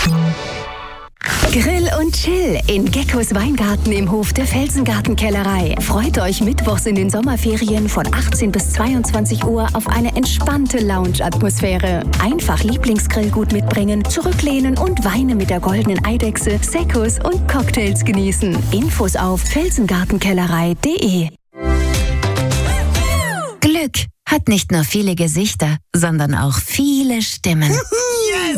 Grill und Chill in Geckos Weingarten im Hof der Felsengartenkellerei. Freut euch mittwochs in den Sommerferien von 18 bis 22 Uhr auf eine entspannte Lounge-Atmosphäre. Einfach Lieblingsgrillgut mitbringen, zurücklehnen und Weine mit der goldenen Eidechse, Seccos und Cocktails genießen. Infos auf felsengartenkellerei.de. Glück hat nicht nur viele Gesichter, sondern auch viele Stimmen. Yes!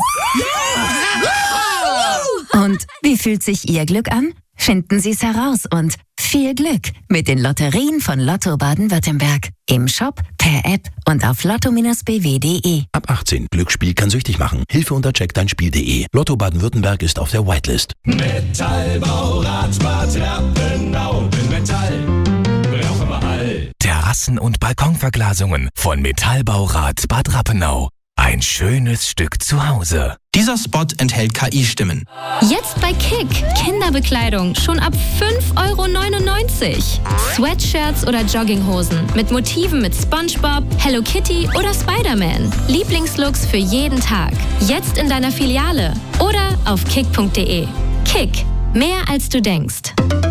Und wie fühlt sich Ihr Glück an? Finden Sie es heraus und viel Glück mit den Lotterien von Lotto Baden-Württemberg. Im Shop, per App und auf lotto-bw.de. Ab 18. Glücksspiel kann süchtig machen. Hilfe unter checkdeinspiel.de. Lotto Baden-Württemberg ist auf der Whitelist. Metallbau, Radbad, Rappenau. Metall brauchen wir all. Terrassen- und Balkonverglasungen von Metallbaurat Bad Rappenau. Ein schönes Stück zu Hause. Dieser Spot enthält KI-Stimmen. Jetzt bei Kick. Kinderbekleidung schon ab 5,99 €. Sweatshirts oder Jogginghosen mit Motiven mit SpongeBob, Hello Kitty oder Spider-Man. Lieblingslooks für jeden Tag. Jetzt in deiner Filiale oder auf kick.de. Kick. Mehr als du denkst.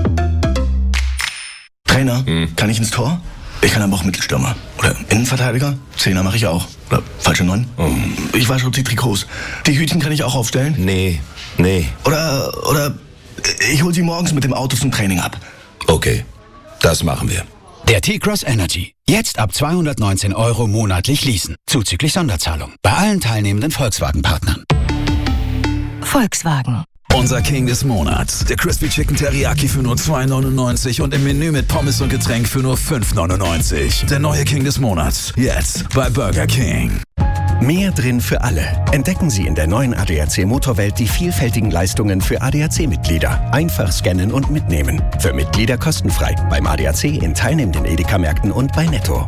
Trainer, kann ich ins Tor? Ich kann aber auch Mittelstürmer. Oder Innenverteidiger? Zehner mache ich auch. Oder falsche 9? Ich wasche die Trikots. Die Hütchen kann ich auch aufstellen? Nee. Oder ich hole sie morgens mit dem Auto zum Training ab. Okay, das machen wir. Der T-Cross Energy. Jetzt ab 219 € monatlich leasen. Zuzüglich Sonderzahlung. Bei allen teilnehmenden Volkswagen-Partnern. Volkswagen. Unser King des Monats. Der Crispy Chicken Teriyaki für nur 2,99 € und im Menü mit Pommes und Getränk für nur 5,99 €. Der neue King des Monats. Jetzt bei Burger King. Mehr drin für alle. Entdecken Sie in der neuen ADAC Motorwelt die vielfältigen Leistungen für ADAC-Mitglieder. Einfach scannen und mitnehmen. Für Mitglieder kostenfrei. Beim ADAC in teilnehmenden Edeka-Märkten und bei Netto.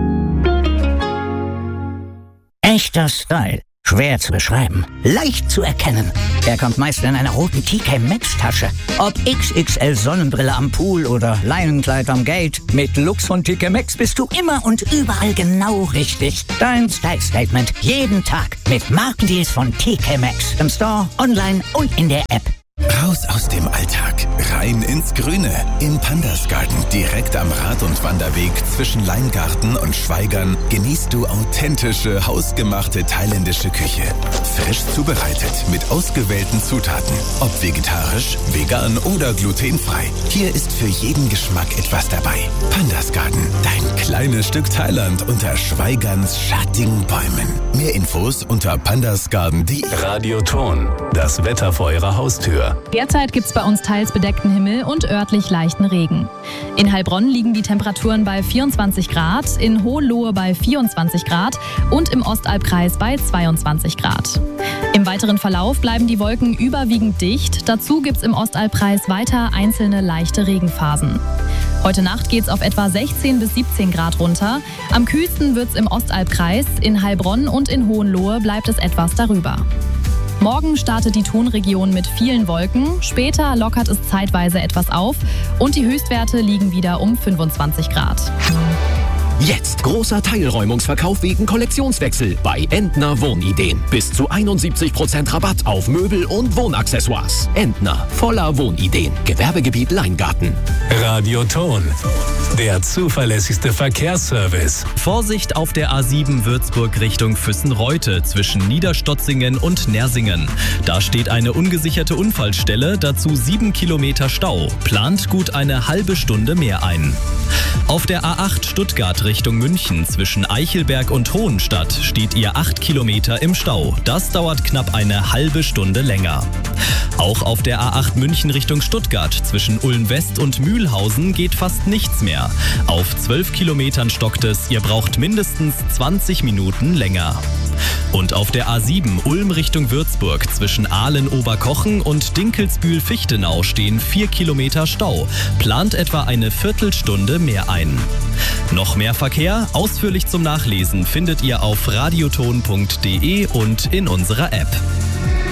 Echter Style. Schwer zu beschreiben, leicht zu erkennen. Er kommt meist in einer roten TK Maxx Tasche. Ob XXL Sonnenbrille am Pool oder Leinenkleid am Gate, mit Lux von TK Maxx bist du immer und überall genau richtig. Dein Style Statement jeden Tag mit Markendeals von TK Maxx. Im Store, online und in der App. Raus aus dem Alltag, rein ins Grüne. Im Pandas Garten, direkt am Rad- und Wanderweg zwischen Leingarten und Schweigern, genießt du authentische, hausgemachte thailändische Küche. Frisch zubereitet, mit ausgewählten Zutaten. Ob vegetarisch, vegan oder glutenfrei. Hier ist für jeden Geschmack etwas dabei. Pandas Garten, dein kleines Stück Thailand unter Schweigerns schattigen Bäumen. Mehr Infos unter pandasgarden.de. Radioton, das Wetter vor eurer Haustür. Derzeit gibt es bei uns teils bedeckten Himmel und örtlich leichten Regen. In Heilbronn liegen die Temperaturen bei 24 Grad, in Hohenlohe bei 24 Grad und im Ostalbkreis bei 22 Grad. Im weiteren Verlauf bleiben die Wolken überwiegend dicht. Dazu gibt es im Ostalbkreis weiter einzelne leichte Regenphasen. Heute Nacht geht es auf etwa 16 bis 17 Grad runter. Am kühlsten wird es im Ostalbkreis, in Heilbronn und in Hohenlohe bleibt es etwas darüber. Morgen startet die Tonregion mit vielen Wolken, später lockert es zeitweise etwas auf und die Höchstwerte liegen wieder um 25 Grad. Jetzt großer Teilräumungsverkauf wegen Kollektionswechsel bei Entner Wohnideen. Bis zu 71% Rabatt auf Möbel und Wohnaccessoires. Entner, voller Wohnideen. Gewerbegebiet Leingarten. Radioton, der zuverlässigste Verkehrsservice. Vorsicht auf der A7 Würzburg Richtung Füssenreute zwischen Niederstotzingen und Nersingen. Da steht eine ungesicherte Unfallstelle, dazu 7 Kilometer Stau. Plant gut eine halbe Stunde mehr ein. Auf der A8 Stuttgart Richtung München zwischen Eichelberg und Hohenstadt steht ihr 8 Kilometer im Stau. Das dauert knapp eine halbe Stunde länger. Auch auf der A8 München Richtung Stuttgart zwischen Ulm West und Mühlhausen geht fast nichts mehr. Auf 12 Kilometern stockt es, ihr braucht mindestens 20 Minuten länger. Und auf der A7 Ulm Richtung Würzburg zwischen Ahlen-Oberkochen und Dinkelsbühl-Fichtenau stehen 4 Kilometer Stau. Plant etwa eine Viertelstunde mehr ein. Noch mehr Verkehr, ausführlich zum Nachlesen, findet ihr auf radioton.de und in unserer App.